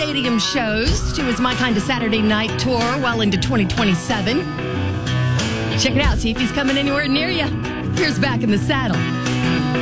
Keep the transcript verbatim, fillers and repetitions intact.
stadium shows to his My Kind of Saturday Night tour well into twenty twenty-seven. Check it out. See if he's coming anywhere near you. Here's Back in the Saddle.